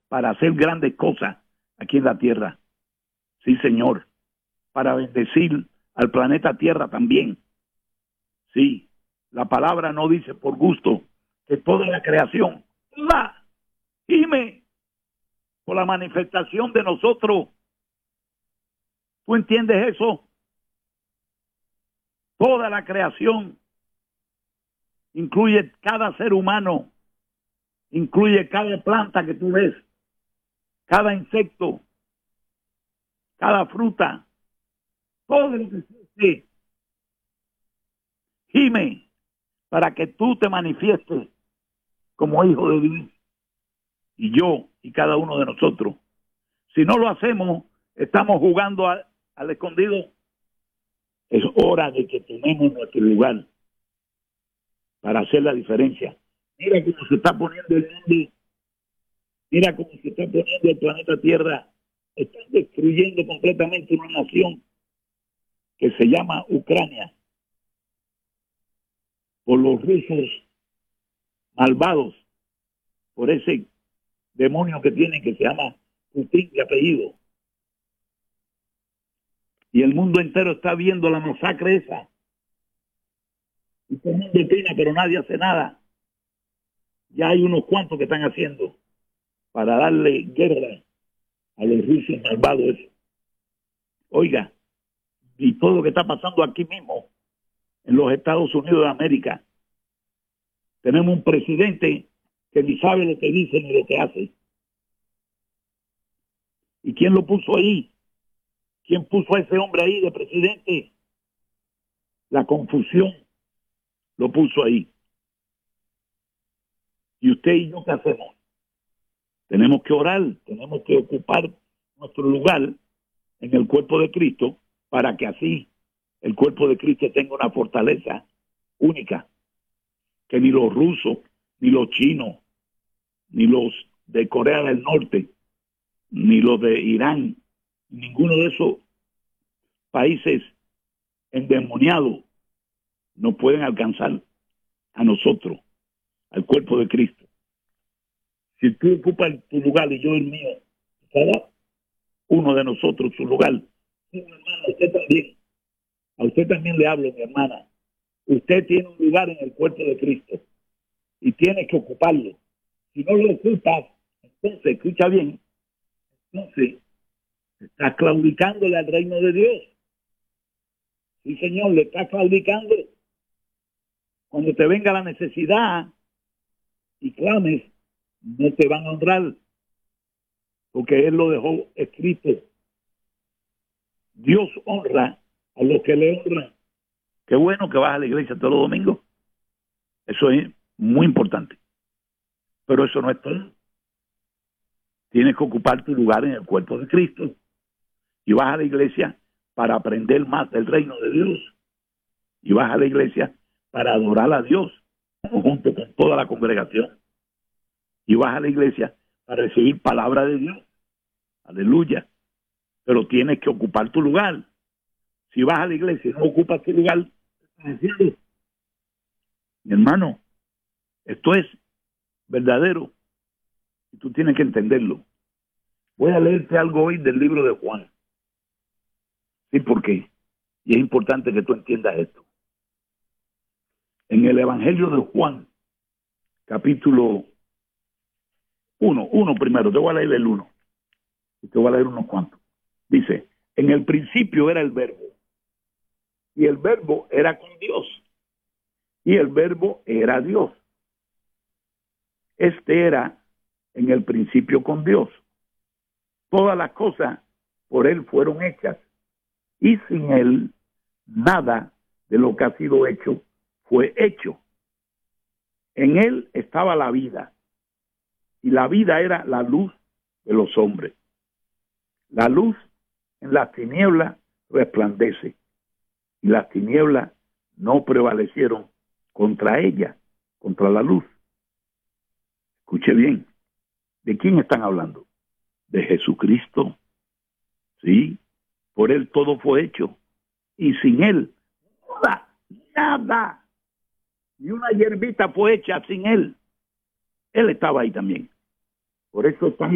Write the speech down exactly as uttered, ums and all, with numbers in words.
para hacer grandes cosas aquí en la tierra. Sí, Señor, para bendecir al planeta Tierra también. Sí, la palabra no dice por gusto que toda la creación la gime por la manifestación de nosotros. ¿Tú entiendes eso? Toda la creación incluye cada ser humano, incluye cada planta que tú ves, cada insecto, cada fruta, todo lo que existe, gime para que tú te manifiestes como hijo de Dios. Y yo y cada uno de nosotros, si no lo hacemos, estamos jugando a, al escondido. Es hora de que tomemos nuestro lugar para hacer la diferencia. Mira cómo se está poniendo el mundo, mira cómo se está poniendo el planeta Tierra. Están destruyendo completamente una nación que se llama Ucrania por los rusos malvados, por ese demonio que tienen que se llama Putin de apellido. Y el mundo entero está viendo la masacre esa. Y todo el mundo opina, pero nadie hace nada. Ya hay unos cuantos que están haciendo para darle guerra a los rusos malvados. Oiga, y todo lo que está pasando aquí mismo, en los Estados Unidos de América. Tenemos un presidente que ni sabe lo que dice ni lo que hace. ¿Y quién lo puso ahí? ¿Quién puso a ese hombre ahí de presidente? La confusión lo puso ahí. ¿Y usted y yo qué hacemos? Tenemos que orar, tenemos que ocupar nuestro lugar en el cuerpo de Cristo para que así el cuerpo de Cristo tenga una fortaleza única que ni los rusos, ni los chinos, ni los de Corea del Norte, ni los de Irán, ninguno de esos países endemoniados no pueden alcanzar a nosotros, al cuerpo de Cristo. Si tú ocupas tu lugar y yo el mío, cada uno de nosotros su lugar. Sí, mi hermana, usted también. A usted también le hablo, mi hermana. Usted tiene un lugar en el cuerpo de Cristo y tiene que ocuparlo. Si no lo ocupas, entonces, escucha bien, entonces estás claudicándole al reino de Dios. Sí, Señor, le estás claudicando. Cuando te venga la necesidad y clames, no te van a honrar, porque Él lo dejó escrito. Dios honra a los que le honran. Qué bueno que vas a la iglesia todos los domingos. Eso es muy importante. Pero eso no es todo. Tienes que ocupar tu lugar en el cuerpo de Cristo. Y vas a la iglesia para aprender más del reino de Dios. Y vas a la iglesia para adorar a Dios junto con toda la congregación. Y vas a la iglesia para recibir palabra de Dios. Aleluya. Pero tienes que ocupar tu lugar. Si vas a la iglesia y no ocupas tu lugar, ¿qué estás haciendo? Mi hermano, esto es verdadero. Y tú tienes que entenderlo. Voy a leerte algo hoy del libro de Juan. ¿Sí? ¿Por qué? Y es importante que tú entiendas esto. En el Evangelio de Juan, capítulo uno, uno primero, te voy a leer el uno. Y te voy a leer unos cuantos. Dice, en el principio era el verbo. Y el verbo era con Dios. Y el verbo era Dios. Este era en el principio con Dios. Todas las cosas por Él fueron hechas. Y sin Él, nada de lo que ha sido hecho fue hecho. En Él estaba la vida. Y la vida era la luz de los hombres. La luz en las tinieblas resplandece. Y las tinieblas no prevalecieron contra ella, contra la luz. Escuche bien. ¿De quién están hablando? De Jesucristo. Sí. Por Él todo fue hecho. Y sin Él, nada, nada. Ni una hierbita fue hecha sin Él. Él estaba ahí también. Por eso están